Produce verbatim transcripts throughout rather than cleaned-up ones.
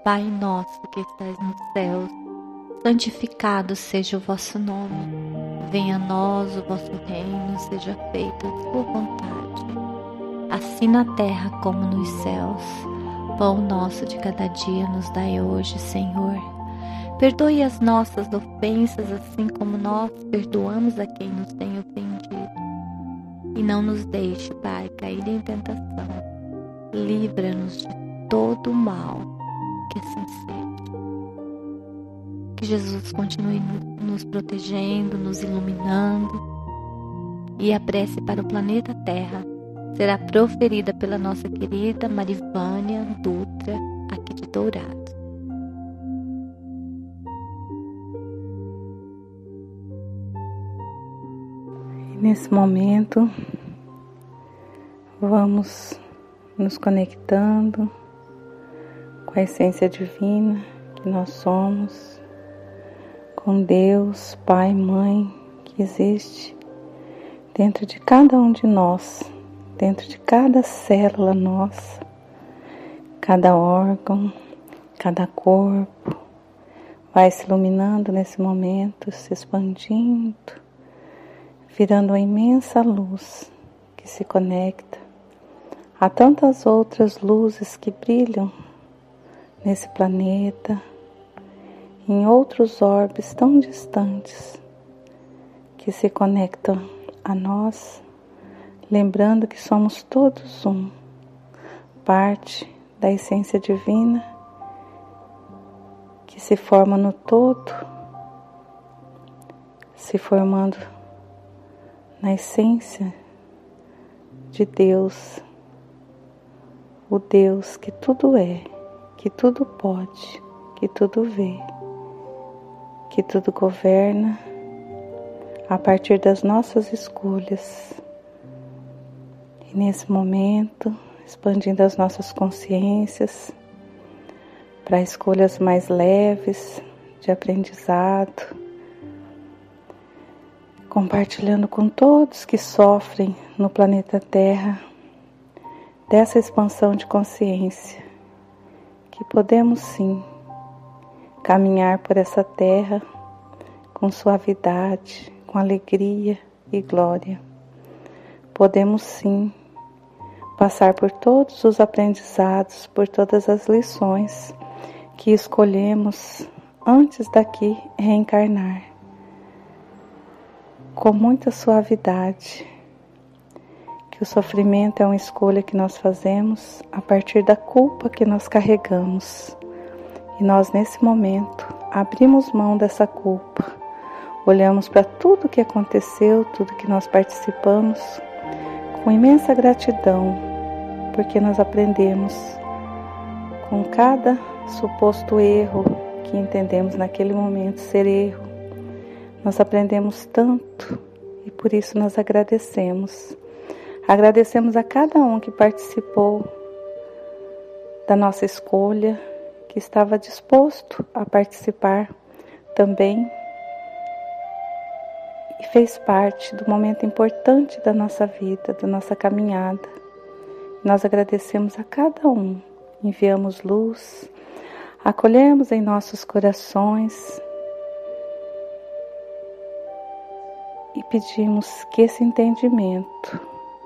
Pai nosso que estais nos céus, santificado seja o vosso nome. Venha a nós o vosso reino, seja feita a tua vontade, assim na terra como nos céus. Pão nosso de cada dia nos dai hoje, Senhor. Perdoe as nossas ofensas, assim como nós perdoamos a quem nos tem ofendido. E não nos deixe, Pai, cair em tentação. Livra-nos de todo o mal, que assim seja. Que Jesus continue nos protegendo, nos iluminando. E a prece para o planeta Terra será proferida pela nossa querida Marivânia Dutra, aqui de Dourado. E nesse momento, vamos nos conectando com a essência divina que nós somos, com Deus, Pai, Mãe, que existe dentro de cada um de nós, dentro de cada célula nossa, cada órgão, cada corpo, vai se iluminando nesse momento, se expandindo, virando uma imensa luz que se conecta a tantas outras luzes que brilham nesse planeta, em outros orbes tão distantes, que se conectam a nós, lembrando que somos todos um, parte da essência divina que se forma no todo, se formando na essência de Deus, o Deus que tudo é, que tudo pode, que tudo vê, que tudo governa a partir das nossas escolhas. E nesse momento, expandindo as nossas consciências para escolhas mais leves de aprendizado, compartilhando com todos que sofrem no planeta Terra dessa expansão de consciência, que podemos sim caminhar por essa terra com suavidade, com alegria e glória. Podemos sim passar por todos os aprendizados, por todas as lições que escolhemos antes daqui reencarnar, com muita suavidade, que o sofrimento é uma escolha que nós fazemos a partir da culpa que nós carregamos. E nós, nesse momento, abrimos mão dessa culpa, olhamos para tudo que aconteceu, tudo que nós participamos, com imensa gratidão, porque nós aprendemos com cada suposto erro que entendemos naquele momento ser erro. Nós aprendemos tanto e por isso nós agradecemos. Agradecemos a cada um que participou da nossa escolha, que estava disposto a participar também e fez parte do momento importante da nossa vida, da nossa caminhada. Nós agradecemos a cada um, enviamos luz, acolhemos em nossos corações e pedimos que esse entendimento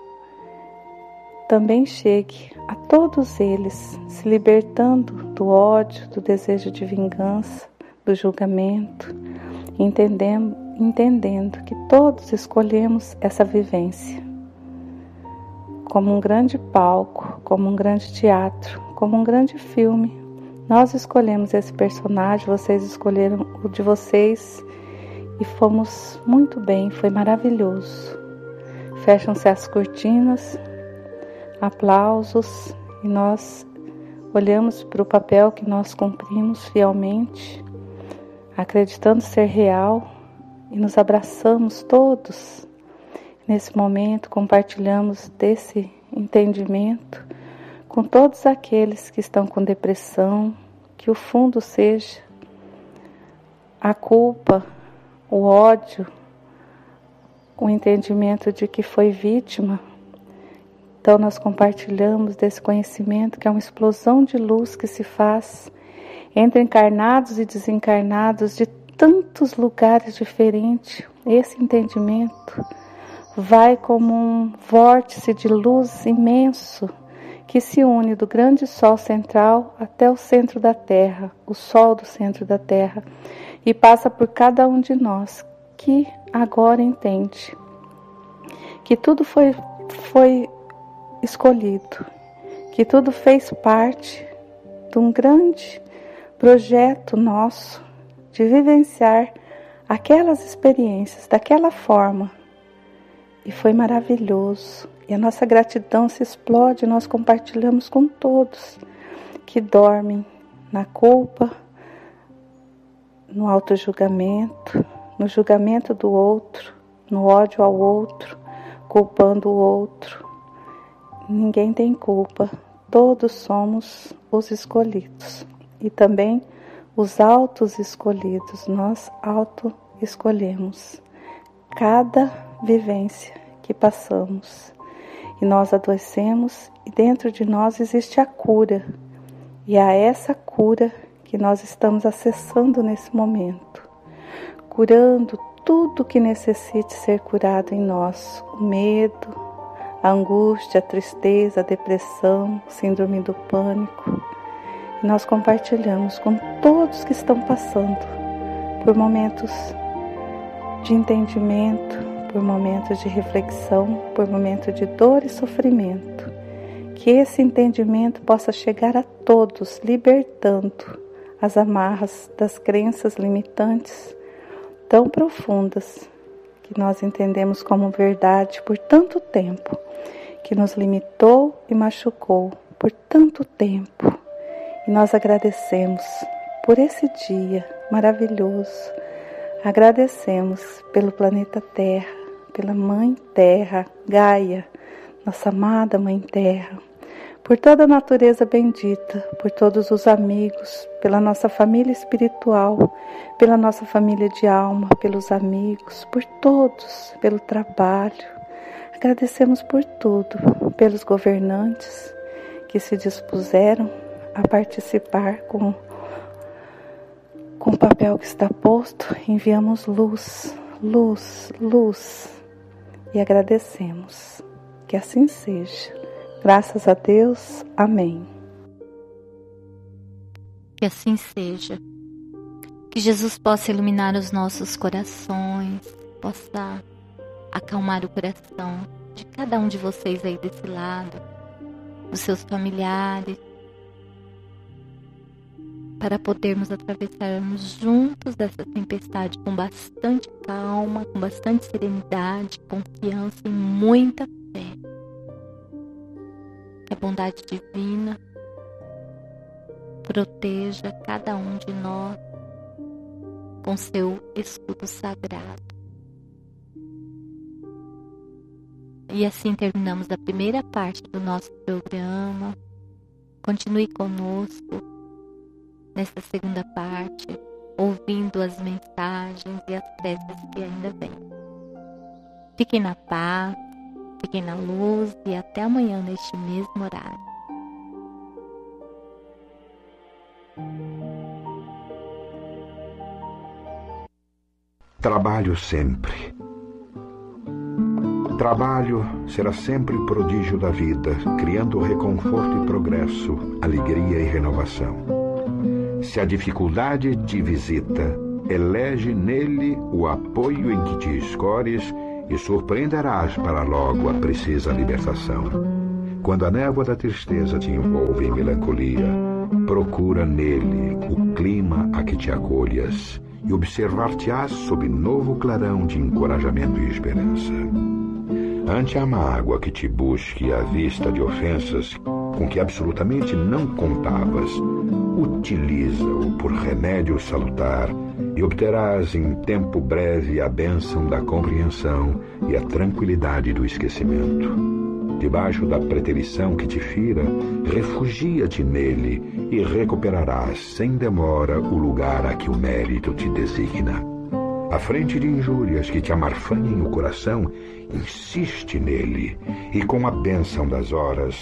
também chegue a todos eles, se libertando do ódio, do desejo de vingança, do julgamento, entendendo, entendendo que todos escolhemos essa vivência como um grande palco, como um grande teatro, como um grande filme. Nós escolhemos esse personagem, vocês escolheram o de vocês e fomos muito bem, foi maravilhoso. Fecham-se as cortinas, aplausos, e nós olhamos para o papel que nós cumprimos fielmente, acreditando ser real, e nos abraçamos todos. Nesse momento compartilhamos desse entendimento com todos aqueles que estão com depressão, que o fundo seja a culpa, o ódio, o entendimento de que foi vítima. Então nós compartilhamos desse conhecimento que é uma explosão de luz que se faz entre encarnados e desencarnados de tantos lugares diferentes. Esse entendimento vai como um vórtice de luz imenso que se une do grande sol central até o centro da Terra, o sol do centro da Terra, e passa por cada um de nós que agora entende que tudo foi, foi escolhido, que tudo fez parte de um grande projeto nosso de vivenciar aquelas experiências daquela forma. E foi maravilhoso. E a nossa gratidão se explode, nós compartilhamos com todos que dormem na culpa, no autojulgamento, no julgamento do outro, no ódio ao outro, culpando o outro. Ninguém tem culpa, todos somos os escolhidos. E também os autos escolhidos, nós auto-escolhemos cada vivência que passamos. E nós adoecemos e dentro de nós existe a cura. E é essa cura que nós estamos acessando nesse momento. Curando tudo que necessite ser curado em nós. O medo, a angústia, a tristeza, a depressão, o síndrome do pânico. E nós compartilhamos com todos que estão passando por momentos de entendimento, por momentos de reflexão, por momentos de dor e sofrimento. Que esse entendimento possa chegar a todos, libertando as amarras das crenças limitantes tão profundas que nós entendemos como verdade por tanto tempo, que nos limitou e machucou por tanto tempo. E nós agradecemos por esse dia maravilhoso. Agradecemos pelo planeta Terra, pela Mãe Terra, Gaia, nossa amada Mãe Terra, por toda a natureza bendita, por todos os amigos, pela nossa família espiritual, pela nossa família de alma, pelos amigos, por todos, pelo trabalho. Agradecemos por tudo, pelos governantes que se dispuseram a participar com, com o papel que está posto. Enviamos luz, luz, luz e agradecemos. Que assim seja. Graças a Deus. Amém. Que assim seja. Que Jesus possa iluminar os nossos corações, possa acalmar o coração de cada um de vocês aí desse lado, dos seus familiares, para podermos atravessarmos juntos dessa tempestade com bastante calma, com bastante serenidade, confiança e muita fé. Que a bondade divina proteja cada um de nós com seu escudo sagrado. E assim terminamos a primeira parte do nosso programa. Continue conosco nesta segunda parte, ouvindo as mensagens e as preces que ainda vêm. Fiquem na paz, fiquem na luz e até amanhã neste mesmo horário. Trabalho sempre. Trabalho será sempre o prodígio da vida, criando reconforto e progresso, alegria e renovação. Se a dificuldade te visita, elege nele o apoio em que te escores e surpreenderás para logo a precisa libertação. Quando a névoa da tristeza te envolve em melancolia, procura nele o clima a que te acolhas e observar-te-ás sob novo clarão de encorajamento e esperança. Ante a mágoa que te busque à vista de ofensas com que absolutamente não contavas, utiliza-o por remédio salutar e obterás em tempo breve a bênção da compreensão e a tranquilidade do esquecimento. Debaixo da preterição que te fira, refugia-te nele e recuperarás sem demora o lugar a que o mérito te designa. À frente de injúrias que te amarfanhem o coração, insiste nele e com a bênção das horas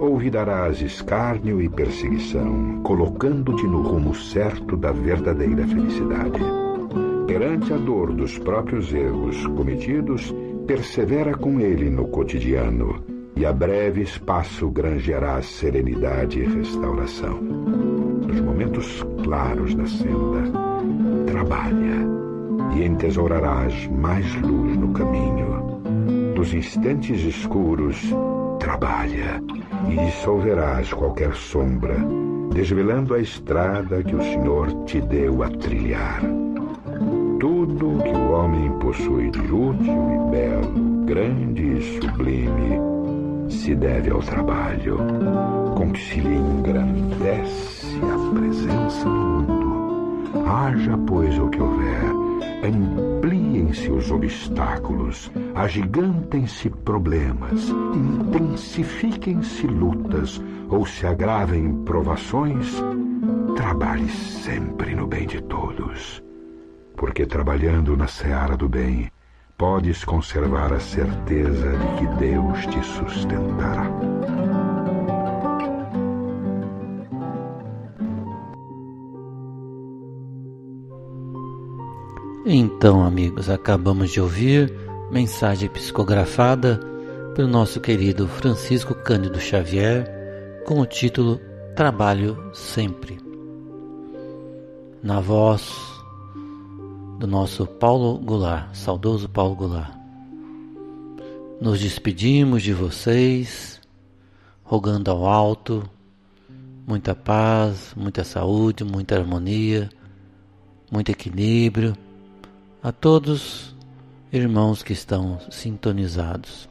ouvidarás escárnio e perseguição, colocando-te no rumo certo da verdadeira felicidade. Perante a dor dos próprios erros cometidos, persevera com ele no cotidiano, e a breve espaço granjearás serenidade e restauração. Nos momentos claros da senda, trabalha, e entesourarás mais luz no caminho. Nos instantes escuros, trabalha, e dissolverás qualquer sombra, desvelando a estrada que o Senhor te deu a trilhar. Tudo que o homem possui de útil e belo, grande e sublime, se deve ao trabalho, com que se lhe engrandece a presença no mundo. Haja, pois, o que houver, ampliem-se os obstáculos, agigantem-se problemas, intensifiquem-se lutas ou se agravem provações, trabalhe sempre no bem de todos. Porque trabalhando na seara do bem, podes conservar a certeza de que Deus te sustentará. Então, amigos, acabamos de ouvir mensagem psicografada pelo nosso querido Francisco Cândido Xavier com o título Trabalho Sempre, na voz do nosso Paulo Goulart, saudoso Paulo Goulart. Nos despedimos de vocês, rogando ao alto muita paz, muita saúde, muita harmonia, muito equilíbrio a todos irmãos que estão sintonizados.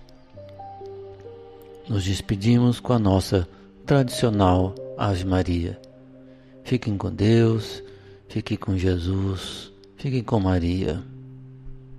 Nos despedimos com a nossa tradicional Ave Maria. Fiquem com Deus, fiquem com Jesus, fiquem com Maria.